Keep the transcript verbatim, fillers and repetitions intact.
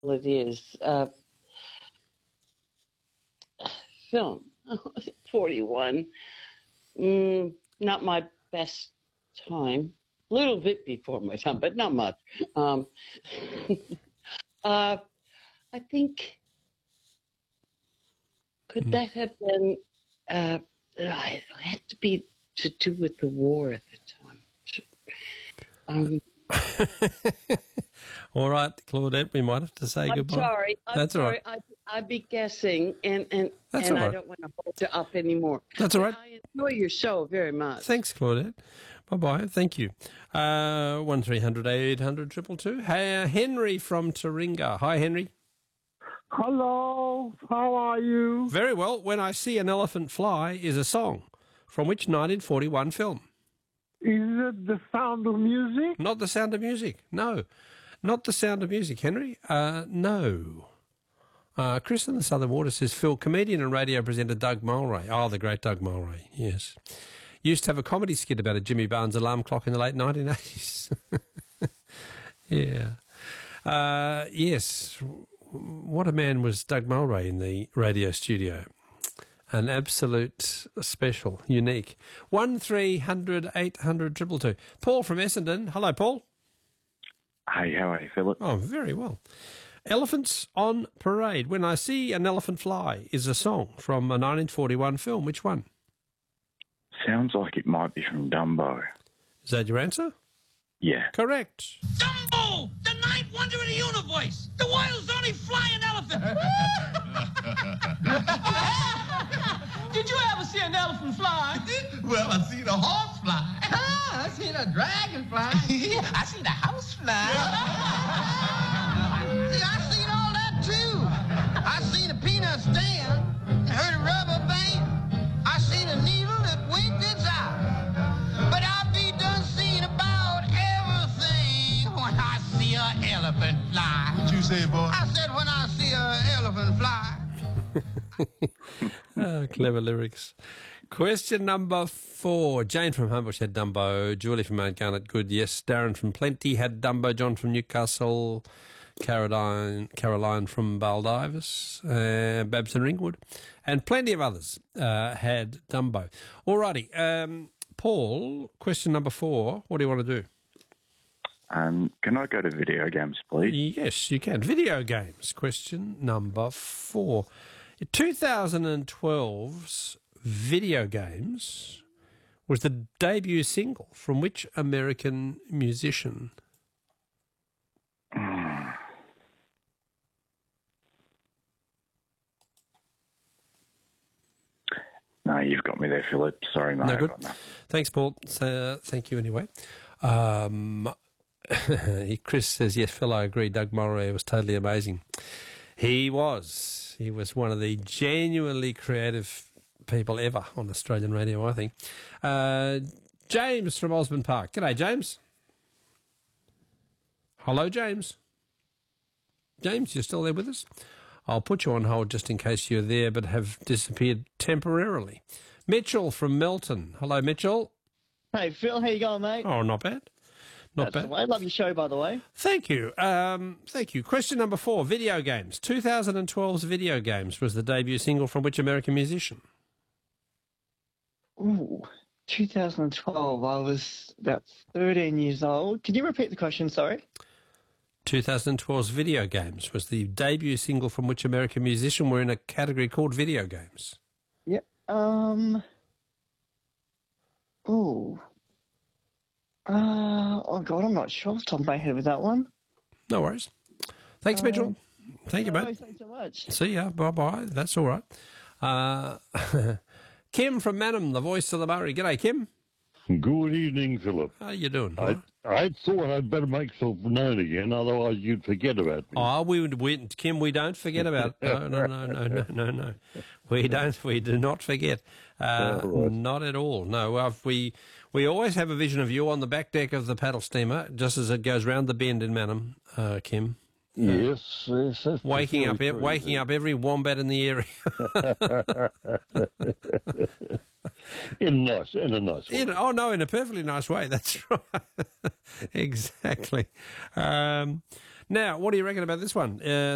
it is. Uh, film, forty-one. Mm, not my best time. A little bit before my time, but not much. Um, uh, I think, could Mm. that have been, uh, it had to be to do with the war at the time. Um, All right, Claudette, we might have to say I'm goodbye. sorry. I'm That's all sorry. right. I, I'd be guessing, and, and, That's and all I right. don't want to hold you up anymore. That's all right. I enjoy your show very much. Thanks, Claudette. Bye-bye. Thank you. Uh, one three hundred eight hundred two two two. Hey, uh, Henry from Taringa. Hi, Henry. Hello, how are you? Very well. When I See an Elephant Fly is a song from which nineteen forty-one film? Is it The Sound of Music? Not The Sound of Music. No. Not The Sound of Music, Henry. Uh, no. Uh, Chris in the Southern Water says, Phil, comedian and radio presenter Doug Mulray. Oh, the great Doug Mulray, yes. Used to have a comedy skit about a Jimmy Barnes alarm clock in the late nineteen eighties. Yeah. Uh, yes. What a man was Doug Mulray in the radio studio. An absolute special, unique. One three hundred eight hundred two two two. Paul from Essendon. Hello, Paul. Hey, how are you, Philip? Oh, very well. Elephants on Parade. When I See an Elephant Fly is a song from a nineteen forty-one film. Which one? Sounds like it might be from Dumbo. Is that your answer? Yeah. Correct. Dumbo, the ninth wonder of the universe, the world's only flying elephant. Did you ever see an elephant fly? Well, I seen a horse fly. Ah, I seen a dragon fly. I seen a house fly. See, I seen all that too. I seen a peanut stand, heard a rubber band. I seen a needle that winked its eye. But I'll be done seeing about everything when I see an elephant fly. What you say, boy? I said when I see an elephant fly. Oh, clever lyrics. Question number four. Jane from Homebush had Dumbo. Julie from Mount Garnet, good. Yes. Darren from Plenty had Dumbo. John from Newcastle. Caroline, Caroline from Baldivis. Uh, Babs and Ringwood. And plenty of others uh, had Dumbo. Alrighty. Um, Paul, question number four. What do you want to do? Um, can I go to video games, please? Yes, you can. Video games. Question number four. twenty twelve's Video Games was the debut single from which American musician? No, you've got me there, Philip. Sorry, mate. No I good. got no- Thanks, Paul. So, thank you anyway. Um, Chris says, yes, Phil, I agree. Doug Mulray was totally amazing. He was. He was one of the genuinely creative people ever on Australian radio, I think. Uh, James from Osborne Park. G'day, James. Hello, James. James, you're still there with us? I'll put you on hold just in case you're there but have disappeared temporarily. Mitchell from Melton. Hello, Mitchell. Hey, Phil, how you going, mate? Oh, not bad. Not That's bad. the way. Love your show, by the way. Thank you. Um, thank you. Question number four, video games. twenty twelve's Video Games was the debut single from which American musician? Ooh, twenty twelve. I was about thirteen years old. Can you repeat the question? Sorry. twenty twelve's Video Games was the debut single from which American musician were in a category called video games. Yep. Um. Ooh. Uh, oh, God, I'm not sure off the top of my head with that one. No worries. Thanks, Mitchell. Thank you, No, mate. Thanks so much. See ya. Bye-bye. That's all right. Uh, Kim from Manham, the voice of the Murray. G'day, Kim. Good evening, Philip. How you doing? I, I thought I'd better make myself known again, otherwise you'd forget about me. Oh, we would, we, Kim, we don't forget about. No, no, no, no, no, no, no. We don't. We do not forget. Uh, right. Not at all. No, uh, we we always have a vision of you on the back deck of the paddle steamer, just as it goes round the bend in Manham, uh, Kim. Yes, yes. That's Waking up, very e- true. waking up every wombat in the area. in nice, in a nice way. In, oh no, in a perfectly nice way. That's right. Exactly. Um, now, what do you reckon about this one? Uh,